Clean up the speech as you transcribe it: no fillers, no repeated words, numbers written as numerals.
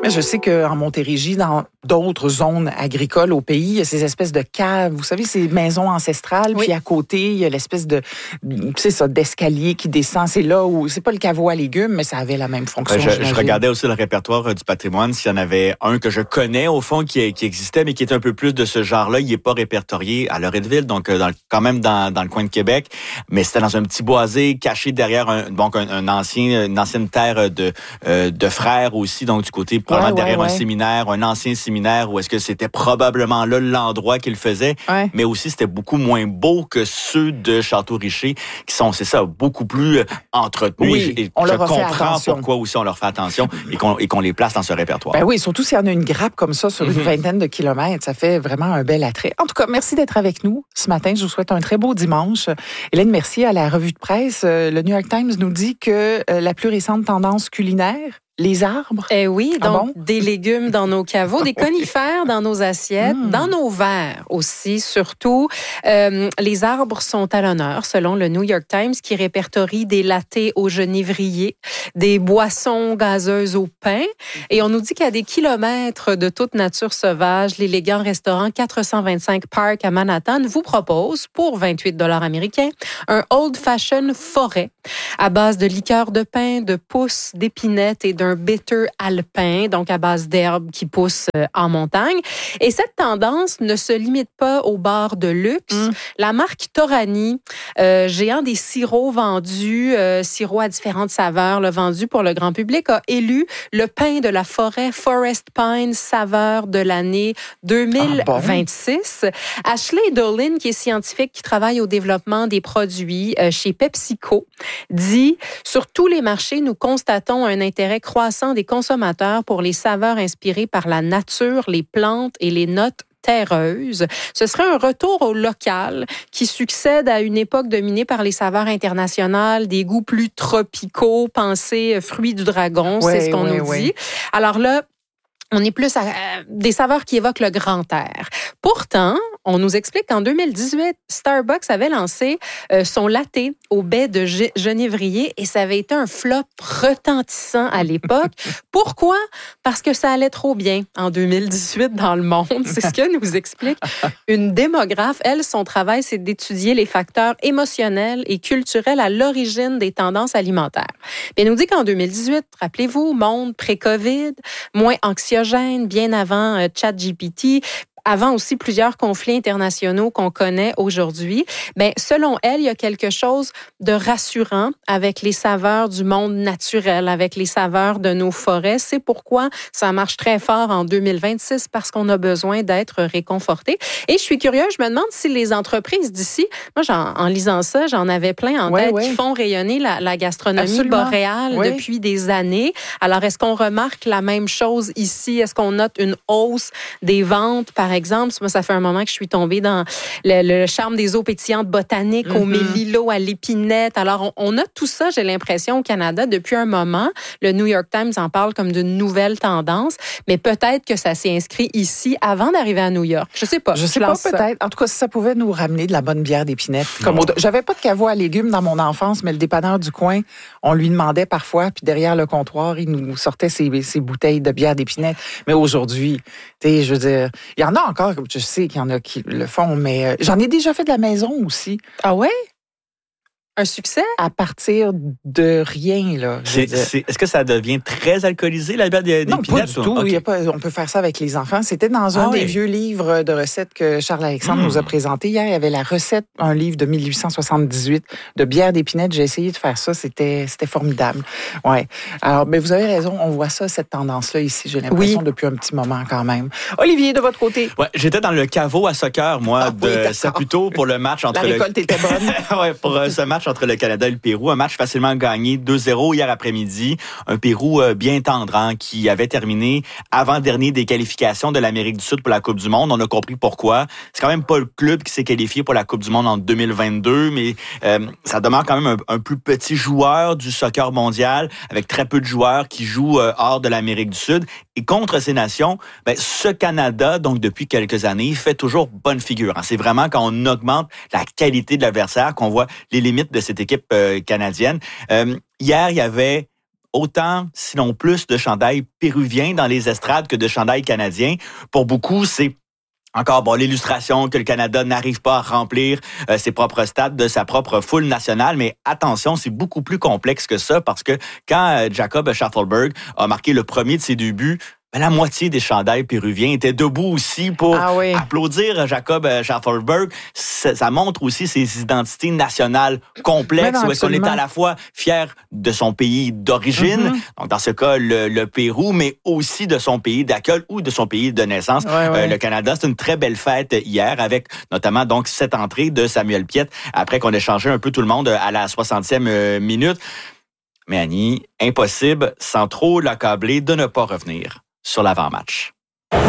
Mais je sais qu'en Montérégie, dans d'autres zones agricoles au pays, il y a ces espèces de caves, vous savez, ces maisons ancestrales, puis à côté, il y a l'espèce de, tu sais, d'escalier qui descend. C'est là où, c'est pas le caveau à légumes, mais ça avait la même fonction. Je regardais aussi le répertoire du patrimoine, s'il y en avait un que je connais, au fond, qui existait, mais qui est un peu plus de ce genre-là. Il n'est pas répertorié à Loretteville, donc quand même dans le coin de Québec, mais c'était dans un petit boisé caché derrière une ancienne terre de frères aussi, donc du côté probablement derrière un séminaire, un ancien séminaire, où est-ce que c'était probablement là l'endroit qu'il faisait, mais aussi c'était beaucoup moins beau que ceux de Château-Richer, qui sont, c'est ça, beaucoup plus entretenus. Oui, et on je leur fait comprends attention. Pourquoi aussi on leur fait attention et qu'on les place dans ce répertoire. Ben oui, surtout s'il y en a une grappe comme ça sur une vingtaine de kilomètres, ça fait vraiment un bel attrait. En tout cas, merci d'être avec nous ce matin. Je vous souhaite un très beau dimanche. Hélène Mercier, à la revue de presse, le New York Times nous dit que la plus récente tendance culinaire, les arbres. Eh oui, donc des légumes dans nos caveaux, des conifères dans nos assiettes, dans nos verres aussi, surtout. Les arbres sont à l'honneur, selon le New York Times, qui répertorie des lattés au genévrier, des boissons gazeuses au pain. Et on nous dit qu'à des kilomètres de toute nature sauvage, l'élégant restaurant 425 Park à Manhattan vous propose, pour 28 $ américains, un Old Fashioned forêt à base de liqueur de pain, de pousses, d'épinettes et d'un bitter alpin, donc à base d'herbes qui poussent en montagne. Et cette tendance ne se limite pas aux bars de luxe. La marque Torani, géant des sirops vendus, sirops à différentes saveurs, vendus pour le grand public, a élu le pain de la forêt Forest Pine saveur de l'année 2026. Ashley Dolan, qui est scientifique, qui travaille au développement des produits chez PepsiCo, dit « Sur tous les marchés, nous constatons un intérêt croissant des consommateurs pour les saveurs inspirées par la nature, les plantes et les notes terreuse. Ce serait un retour au local qui succède à une époque dominée par les saveurs internationales, des goûts plus tropicaux, pensez fruits du dragon, c'est ce qu'on nous dit. Alors là, on est plus à des saveurs qui évoquent le grand air. Pourtant, on nous explique qu'en 2018, Starbucks avait lancé son latte au baie de genévrier et ça avait été un flop retentissant à l'époque. Pourquoi? Parce que ça allait trop bien en 2018 dans le monde. C'est ce que nous explique une démographe. Elle, son travail, c'est d'étudier les facteurs émotionnels et culturels à l'origine des tendances alimentaires. Puis elle nous dit qu'en 2018, rappelez-vous, monde pré-COVID, moins anxiogène, bien avant ChatGPT, avant aussi plusieurs conflits internationaux qu'on connaît aujourd'hui, ben selon elle, il y a quelque chose de rassurant avec les saveurs du monde naturel, avec les saveurs de nos forêts. C'est pourquoi ça marche très fort en 2026 parce qu'on a besoin d'être réconforté. Et je suis curieuse, je me demande si les entreprises d'ici, moi en lisant ça, j'en avais plein en tête qui font rayonner la gastronomie boréale depuis des années. Alors est-ce qu'on remarque la même chose ici? Est-ce qu'on note une hausse des ventes, par exemple? Moi, ça fait un moment que je suis tombée dans le charme des eaux pétillantes botaniques, au mélilo, à l'épinette. Alors, on a tout ça, j'ai l'impression, au Canada depuis un moment. Le New York Times en parle comme d'une nouvelle tendance, mais peut-être que ça s'est inscrit ici avant d'arriver à New York. Je sais pas. Je sais pas, peut-être. En tout cas, si ça pouvait nous ramener de la bonne bière d'épinette. J'avais pas de caveau à légumes dans mon enfance, mais le dépanneur du coin, on lui demandait parfois, puis derrière le comptoir, il nous sortait ses bouteilles de bière d'épinette. Mais aujourd'hui, tu sais, je veux dire, il y en a encore, je sais qu'il y en a qui le font, mais j'en ai déjà fait de la maison aussi. Ah ouais? Un succès? À partir de rien, là. Est-ce que ça devient très alcoolisé, la bière d'épinette? Non, pas du tout. Okay. On peut faire ça avec les enfants. C'était dans un des vieux livres de recettes que Charles-Alexandre nous a présenté hier. Il y avait la recette, un livre de 1878 de bière d'épinette. J'ai essayé de faire ça. C'était formidable. Ouais. Alors, mais vous avez raison. On voit ça, cette tendance-là ici. J'ai l'impression depuis un petit moment quand même. Olivier, de votre côté? Ouais, j'étais dans le caveau à soccer, moi, de Saputo pour le match entre la récolte était bonne. Ouais, pour ce match entre le Canada et le Pérou. Un match facilement gagné 2-0 hier après-midi. Un Pérou bien tendre, qui avait terminé avant-dernier des qualifications de l'Amérique du Sud pour la Coupe du Monde. On a compris pourquoi. C'est quand même pas le club qui s'est qualifié pour la Coupe du Monde en 2022, mais ça demeure quand même un plus petit joueur du soccer mondial, avec très peu de joueurs qui jouent hors de l'Amérique du Sud. Et contre ces nations, ce Canada, donc depuis quelques années, fait toujours bonne figure. C'est vraiment quand on augmente la qualité de l'adversaire qu'on voit les limites de cette équipe canadienne. Hier, il y avait autant, sinon plus, de chandails péruviens dans les estrades que de chandails canadiens. Pour beaucoup, c'est encore l'illustration que le Canada n'arrive pas à remplir ses propres stades de sa propre foule nationale. Mais attention, c'est beaucoup plus complexe que ça parce que quand Jakob Scharthelberg a marqué le premier de ses deux buts, la moitié des chandails péruviens étaient debout aussi pour applaudir Jakob Scharthelberg. Ça montre aussi ses identités nationales complexes, où est-ce qu'on est à la fois fier de son pays d'origine, donc dans ce cas le Pérou, mais aussi de son pays d'accueil ou de son pays de naissance. Le Canada, c'est une très belle fête hier, avec notamment donc cette entrée de Samuel Piette, après qu'on ait changé un peu tout le monde à la 60e minute. Mais Annie, impossible, sans trop l'accabler, de ne pas revenir sur l'avant-match.